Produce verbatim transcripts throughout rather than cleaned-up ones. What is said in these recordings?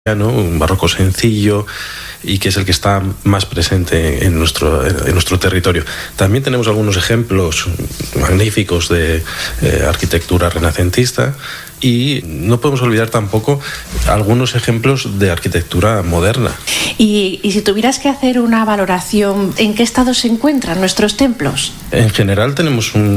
un barroco sencillo y que es el que está más presente en nuestro, en nuestro territorio. También tenemos algunos ejemplos magníficos de eh, arquitectura renacentista y no podemos olvidar tampoco algunos ejemplos de arquitectura moderna. Y, y si tuvieras que hacer una valoración, ¿en qué estado se encuentran nuestros templos? En general tenemos un,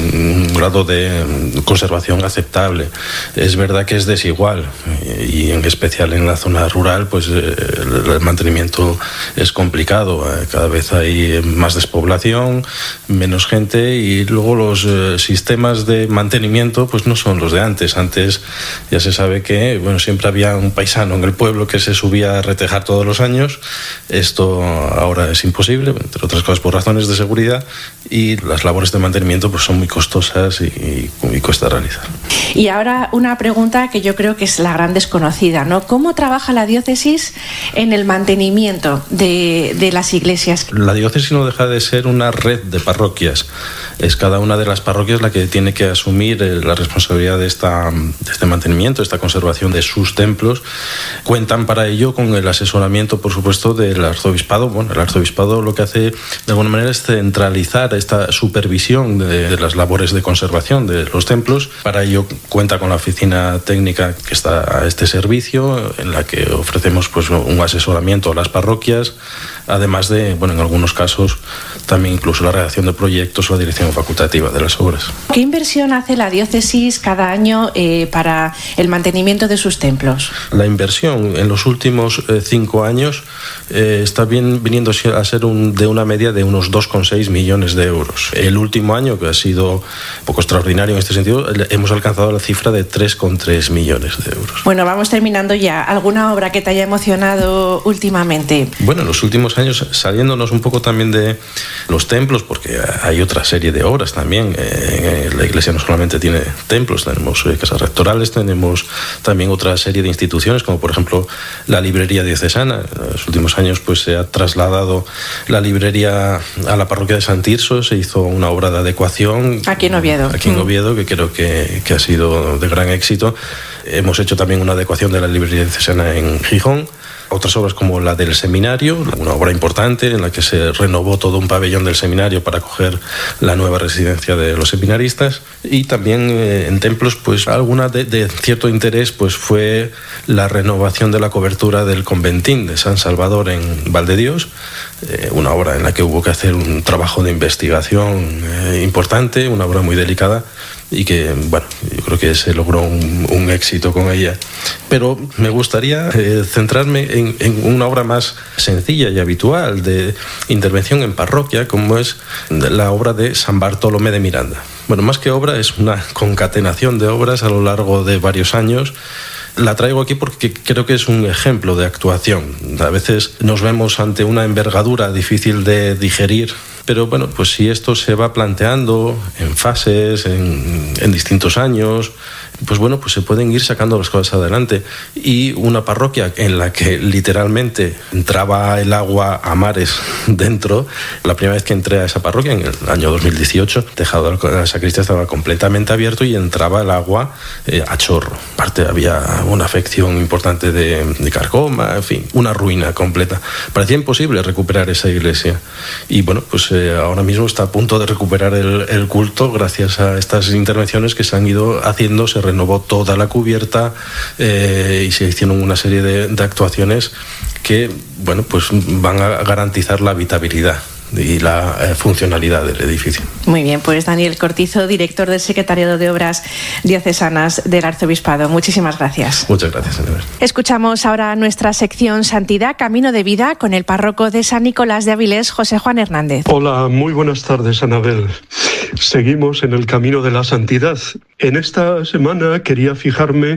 un grado de conservación aceptable. Es verdad que es desigual y en especial en la zona rural pues el, el mantenimiento es complicado. Cada vez hay más despoblación, menos gente y luego los eh, sistemas de mantenimiento pues no son los de antes. Antes ya se sabe que bueno, siempre había un paisano en el pueblo que se subía a retejar todos los años. Esto ahora es imposible, entre otras cosas por razones de seguridad, y las labores de mantenimiento pues son muy costosas y, y, y cuesta realizar. Y ahora una pregunta que yo creo que es la gran desconocida, ¿no? ¿Cómo trabaja la diócesis en el mantenimiento de, de las iglesias? La diócesis no deja de ser una red de parroquias. Es cada una de las parroquias la que tiene que asumir la responsabilidad de, esta, de este mantenimiento, esta conservación de sus templos. Cuentan para ello con el asesoramiento, por supuesto, del arzobispado. Bueno, el arzobispado lo que hace de alguna manera es centralizar esta supervisión de, de las labores de conservación de los templos. Para ello cuenta con la oficina técnica que está a este servicio, en la que ofrecemos pues un asesoramiento a las parroquias, además de, bueno, en algunos casos también incluso la redacción de proyectos o la dirección facultativa de las obras. ¿Qué inversión hace la diócesis cada año eh, para el mantenimiento de sus templos? La inversión en los últimos eh, cinco años eh, está bien, viniendo a ser un, de una media de unos dos coma seis millones de euros. El último año, que ha sido un poco extraordinario en este sentido, hemos alcanzado la cifra de tres coma tres millones de euros. Bueno, vamos terminando ya. ¿Alguna obra que te haya emocionado últimamente? Bueno, en los últimos años, saliéndonos un poco también de los templos, porque hay otra serie de obras también. Eh, la iglesia no solamente tiene templos, tenemos eh, casas rectorales, tenemos también otra serie de instituciones, como por ejemplo la librería diocesana. En los últimos años pues se ha trasladado la librería a la parroquia de San Tirso, se hizo una obra de adecuación. Aquí en Oviedo. Aquí en Oviedo, que creo que, que ha sido de gran éxito. Hemos hecho también una adecuación de la librería diocesana en Gijón. Otras obras como la del seminario, una obra importante en la que se renovó todo un pabellón del seminario para acoger la nueva residencia de los seminaristas. Y también eh, en templos, pues alguna de, de cierto interés pues fue la renovación de la cobertura del conventín de San Salvador en Valdedios, eh, una obra en la que hubo que hacer un trabajo de investigación eh, importante, una obra muy delicada, y que, bueno, yo creo que se logró un, un éxito con ella. Pero me gustaría eh, centrarme en, en una obra más sencilla y habitual de intervención en parroquia, como es la obra de San Bartolomé de Miranda. Bueno, más que obra, es una concatenación de obras a lo largo de varios años. La traigo aquí porque creo que es un ejemplo de actuación. A veces nos vemos ante una envergadura difícil de digerir, pero bueno, pues si esto se va planteando en fases, en, en distintos años, pues bueno, pues se pueden ir sacando las cosas adelante. Y una parroquia en la que literalmente entraba el agua a mares dentro, la primera vez que entré a esa parroquia, en el año dos mil dieciocho, el tejado de la sacristía estaba completamente abierto y entraba el agua eh, a chorro. Aparte había una afección importante de, de carcoma, en fin, una ruina completa. Parecía imposible recuperar esa iglesia. Y bueno, pues eh, ahora mismo está a punto de recuperar el, el culto gracias a estas intervenciones que se han ido haciendo. Se renovó toda la cubierta eh, y se hicieron una serie de, de actuaciones que, bueno, pues van a garantizar la habitabilidad y la eh, funcionalidad del edificio. Muy bien, pues Daniel Cortizo, director del Secretariado de Obras Diocesanas del Arzobispado. Muchísimas gracias. Muchas gracias, Anabel. Escuchamos ahora nuestra sección Santidad, Camino de Vida, con el párroco de San Nicolás de Avilés, José Juan Hernández. Hola, muy buenas tardes, Anabel. Seguimos en el camino de la santidad. En esta semana quería fijarme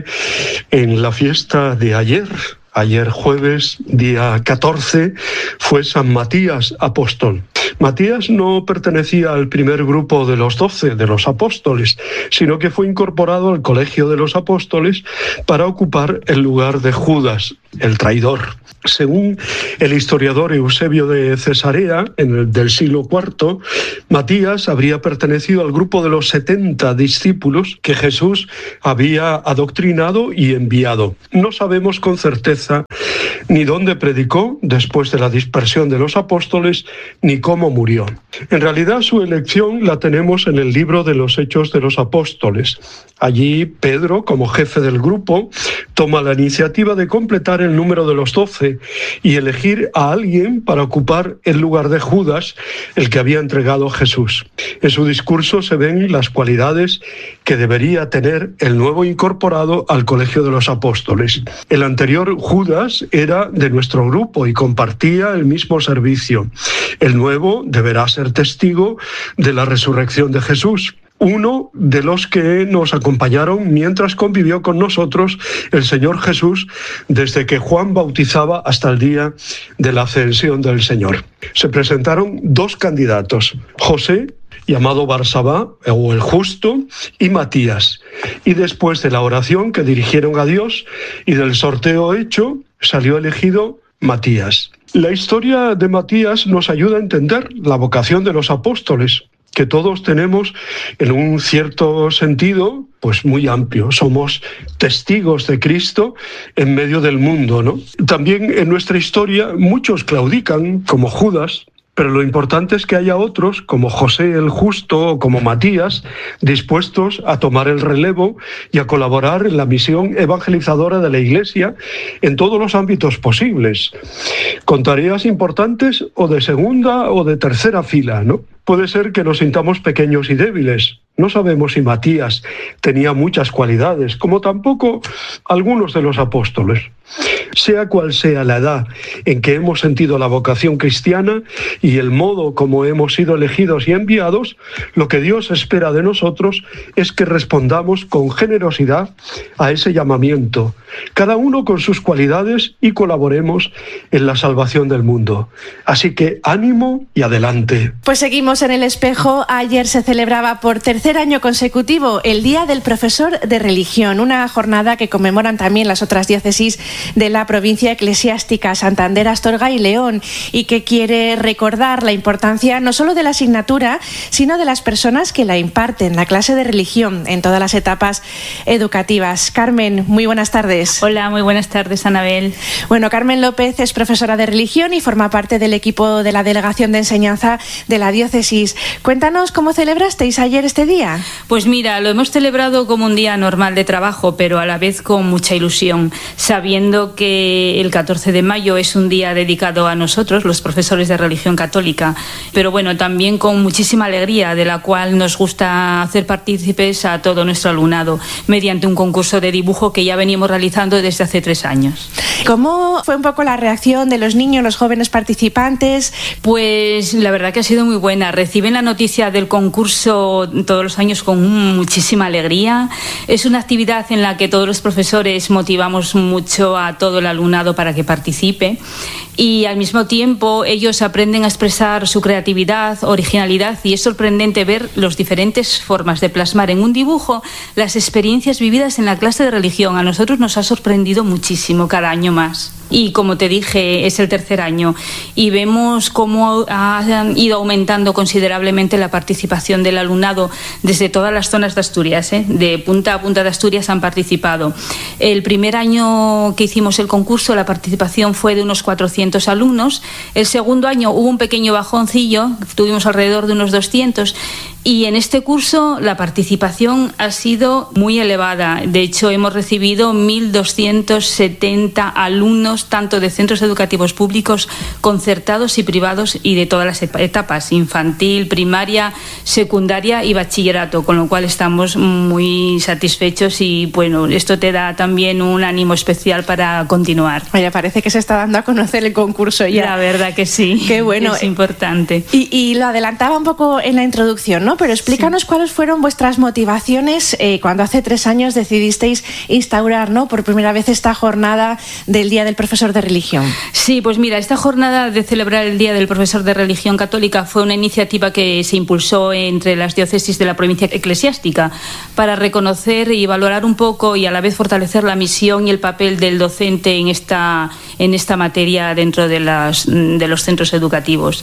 en la fiesta de ayer. Ayer jueves, día catorce, fue San Matías Apóstol. Matías no pertenecía al primer grupo de los doce, de los apóstoles, sino que fue incorporado al colegio de los apóstoles para ocupar el lugar de Judas, el traidor. Según el historiador Eusebio de Cesarea, en el del siglo cuarto, Matías habría pertenecido al grupo de los setenta discípulos que Jesús había adoctrinado y enviado. No sabemos con certeza ni dónde predicó después de la dispersión de los apóstoles, ni cómo murió. En realidad, su elección la tenemos en el libro de los Hechos de los Apóstoles. Allí, Pedro, como jefe del grupo, toma la iniciativa de completar el número de los doce y elegir a alguien para ocupar el lugar de Judas, el que había entregado a Jesús. En su discurso se ven las cualidades que debería tener el nuevo incorporado al colegio de los apóstoles. El anterior Judas era de nuestro grupo y compartía el mismo servicio. El nuevo deberá ser testigo de la resurrección de Jesús. Uno de los que nos acompañaron mientras convivió con nosotros el Señor Jesús desde que Juan bautizaba hasta el día de la ascensión del Señor. Se presentaron dos candidatos, José, llamado Barsabá, o el Justo, y Matías. Y después de la oración que dirigieron a Dios y del sorteo hecho, salió elegido Matías. La historia de Matías nos ayuda a entender la vocación de los apóstoles, que todos tenemos en un cierto sentido pues muy amplio. Somos testigos de Cristo en medio del mundo, ¿no? También en nuestra historia muchos claudican, como Judas, pero lo importante es que haya otros, como José el Justo o como Matías, dispuestos a tomar el relevo y a colaborar en la misión evangelizadora de la Iglesia en todos los ámbitos posibles, con tareas importantes o de segunda o de tercera fila, ¿no? Puede ser que nos sintamos pequeños y débiles. No sabemos si Matías tenía muchas cualidades, como tampoco algunos de los apóstoles. Sea cual sea la edad en que hemos sentido la vocación cristiana y el modo como hemos sido elegidos y enviados, lo que Dios espera de nosotros es que respondamos con generosidad a ese llamamiento, cada uno con sus cualidades, y colaboremos en la salvación del mundo. Así que ánimo y adelante. Pues seguimos en El Espejo. Ayer se celebraba por tercer año consecutivo el Día del Profesor de Religión, una jornada que conmemoran también las otras diócesis de la provincia eclesiástica, Santander, Astorga y León, y que quiere recordar la importancia no solo de la asignatura, sino de las personas que la imparten, la clase de religión en todas las etapas educativas. Carmen, muy buenas tardes. Hola, muy buenas tardes, Anabel. Bueno, Carmen López es profesora de religión y forma parte del equipo de la Delegación de Enseñanza de la diócesis. Cuéntanos cómo celebrasteis ayer este día. Pues mira, lo hemos celebrado como un día normal de trabajo, pero a la vez con mucha ilusión, sabiendo que el catorce de mayo es un día dedicado a nosotros, los profesores de religión católica, pero bueno, también con muchísima alegría, de la cual nos gusta hacer partícipes a todo nuestro alumnado, mediante un concurso de dibujo que ya venimos realizando desde hace tres años. ¿Cómo fue un poco la reacción de los niños, los jóvenes participantes? Pues la verdad que ha sido muy buena. Reciben la noticia del concurso todos los años con muchísima alegría. Es una actividad en la que todos los profesores motivamos mucho a todo el alumnado para que participe, y al mismo tiempo ellos aprenden a expresar su creatividad, originalidad, y es sorprendente ver las diferentes formas de plasmar en un dibujo las experiencias vividas en la clase de religión. A nosotros nos ha sorprendido muchísimo cada año más. Y como te dije, es el tercer año y vemos cómo ha ido aumentando considerablemente la participación del alumnado desde todas las zonas de Asturias, ¿eh? De punta a punta de Asturias han participado. El primer año que hicimos el concurso, la participación fue de unos cuatrocientos alumnos. El segundo año hubo un pequeño bajoncillo, tuvimos alrededor de unos doscientos. Y en este curso la participación ha sido muy elevada. De hecho, hemos recibido mil doscientos setenta alumnos, tanto de centros educativos públicos, concertados y privados, y de todas las etapas, infantil, primaria, secundaria y bachillerato, con lo cual estamos muy satisfechos y bueno, esto te da también un ánimo especial para continuar. Oye, parece que se está dando a conocer el concurso ya. La verdad que sí. Qué bueno. Es importante. Y, y lo adelantaba un poco en la introducción, ¿no? Pero explícanos sí. cuáles fueron vuestras motivaciones eh, cuando hace tres años decidisteis instaurar, ¿no?, por primera vez esta jornada del Día del Profesor de Religión. Sí, pues mira, esta jornada de celebrar el Día del Profesor de Religión Católica fue una iniciativa que se impulsó entre las diócesis de la provincia eclesiástica para reconocer y valorar un poco y a la vez fortalecer la misión y el papel del docente en esta, en esta materia dentro de, las, de los centros educativos.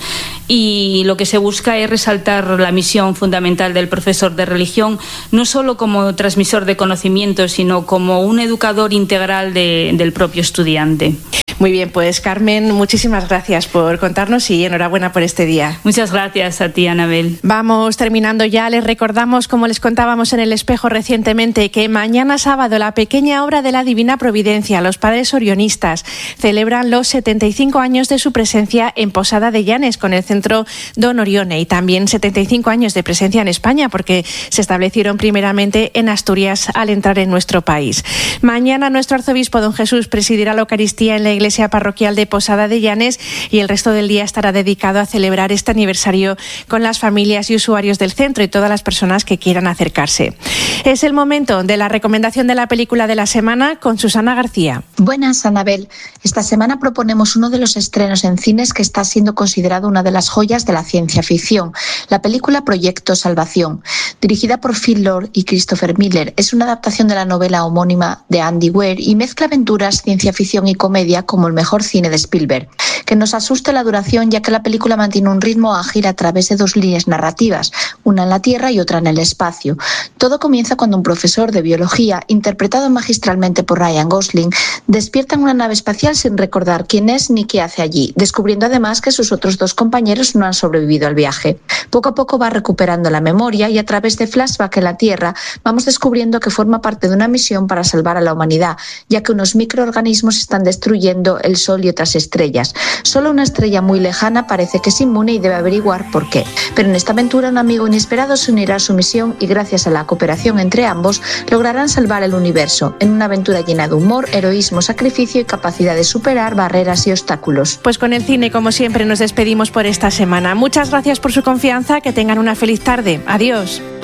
Y lo que se busca es resaltar la misión fundamental del profesor de religión, no solo como transmisor de conocimientos, sino como un educador integral de, del propio estudiante. Muy bien, pues Carmen, muchísimas gracias por contarnos y enhorabuena por este día. Muchas gracias a ti, Anabel. Vamos terminando ya. Les recordamos, como les contábamos en El Espejo recientemente, que mañana sábado la pequeña obra de la Divina Providencia, los Padres Orionistas, celebran los setenta y cinco años de su presencia en Posada de Llanes con el Centro Don Orione, y también setenta y cinco años de presencia en España, porque se establecieron primeramente en Asturias al entrar en nuestro país. Mañana nuestro arzobispo don Jesús presidirá la Eucaristía en la Iglesia Parroquial de Posada de Llanes y el resto del día estará dedicado a celebrar este aniversario con las familias y usuarios del centro y todas las personas que quieran acercarse. Es el momento de la recomendación de la película de la semana con Susana García. Buenas, Anabel. Esta semana proponemos uno de los estrenos en cines que está siendo considerado una de las joyas de la ciencia ficción, la película Proyecto Salvación. Dirigida por Phil Lord y Christopher Miller, es una adaptación de la novela homónima de Andy Weir y mezcla aventuras, ciencia ficción y comedia como el mejor cine de Spielberg. Que nos asuste la duración, ya que la película mantiene un ritmo ágil a través de dos líneas narrativas, una en la Tierra y otra en el espacio. Todo comienza cuando un profesor de biología, interpretado magistralmente por Ryan Gosling, despierta en una nave espacial sin recordar quién es ni qué hace allí, descubriendo además que sus otros dos compañeros no han sobrevivido al viaje. Poco a poco va recuperando la memoria y a través de flashback en la Tierra vamos descubriendo que forma parte de una misión para salvar a la humanidad, ya que unos microorganismos están destruyendo el Sol y otras estrellas. Solo una estrella muy lejana parece que es inmune y debe averiguar por qué. Pero en esta aventura un amigo inesperado se unirá a su misión y gracias a la cooperación entre ambos lograrán salvar el universo, en una aventura llena de humor, heroísmo, sacrificio y capacidad de superar barreras y obstáculos. Pues con el cine, como siempre, nos despedimos por esta semana. Muchas gracias por su confianza, que tengan una feliz tarde. Adiós.